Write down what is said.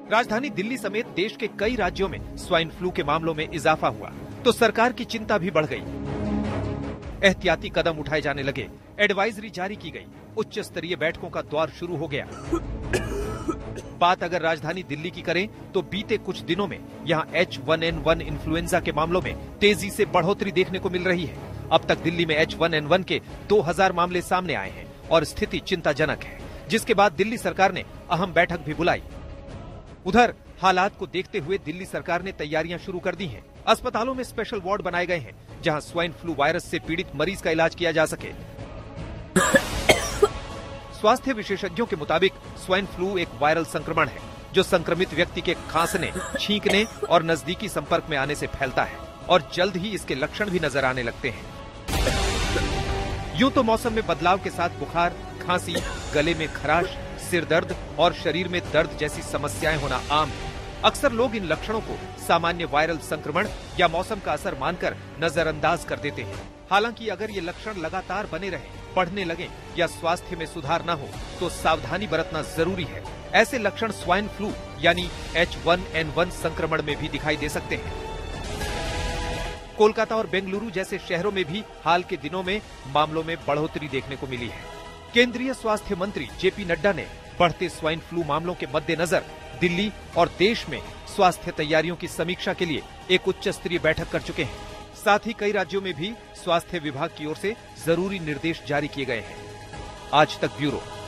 राजधानी दिल्ली समेत देश के कई राज्यों में स्वाइन फ्लू के मामलों में इजाफा हुआ तो सरकार की चिंता भी बढ़ गई। एहतियाती कदम उठाए जाने लगे, एडवाइजरी जारी की गई, उच्च स्तरीय बैठकों का दौर शुरू हो गया। बात अगर राजधानी दिल्ली की करें तो बीते कुछ दिनों में यहाँ H1N1 इन्फ्लुएंजा के मामलों में तेजी से बढ़ोतरी देखने को मिल रही है। अब तक दिल्ली में H1N1 के 2000 मामले सामने आए हैं और स्थिति चिंताजनक है, जिसके बाद दिल्ली सरकार ने अहम बैठक भी बुलाई। उधर हालात को देखते हुए दिल्ली सरकार ने तैयारियां शुरू कर दी हैं। अस्पतालों में स्पेशल वार्ड बनाए गए हैं, जहां स्वाइन फ्लू वायरस से पीड़ित मरीज का इलाज किया जा सके। स्वास्थ्य विशेषज्ञों के मुताबिक स्वाइन फ्लू एक वायरल संक्रमण है जो संक्रमित व्यक्ति के खांसने, छींकने और नजदीकी संपर्क में आने से फैलता है और जल्द ही इसके लक्षण भी नजर आने लगते हैं। यूं तो मौसम में बदलाव के साथ बुखार, खांसी, गले में खराश, सिर दर्द और शरीर में दर्द जैसी समस्याएं होना आम है। अक्सर लोग इन लक्षणों को सामान्य वायरल संक्रमण या मौसम का असर मानकर नजरअंदाज कर देते हैं। हालांकि अगर ये लक्षण लगातार बने रहें, बढ़ने लगें या स्वास्थ्य में सुधार न हो तो सावधानी बरतना जरूरी है। ऐसे लक्षण स्वाइन फ्लू यानी H1N1 संक्रमण में भी दिखाई दे सकते हैं। कोलकाता और बेंगलुरु जैसे शहरों में भी हाल के दिनों में मामलों में बढ़ोतरी देखने को मिली है। केंद्रीय स्वास्थ्य मंत्री जेपी नड्डा ने बढ़ते स्वाइन फ्लू मामलों के मद्देनजर दिल्ली और देश में स्वास्थ्य तैयारियों की समीक्षा के लिए एक उच्च स्तरीय बैठक कर चुके हैं। साथ ही कई राज्यों में भी स्वास्थ्य विभाग की ओर से जरूरी निर्देश जारी किए गए हैं। आज तक ब्यूरो।